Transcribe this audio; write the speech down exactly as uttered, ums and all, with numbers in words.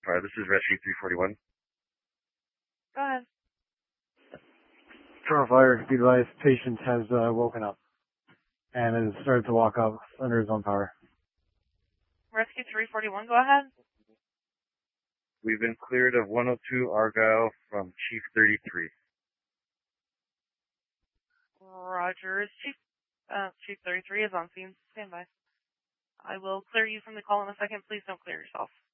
fire. This is Rescue three forty-one. Go ahead. Toronto Fire, be advised, patient has uh, woken up and has started to walk up under his own power. Rescue three forty-one, go ahead. We've been cleared of one oh two Argyle from Chief thirty-three. Roger. Is Chief, uh, Chief thirty-three is on scene. Stand by. I will clear you from the call in a second. Please don't clear yourself.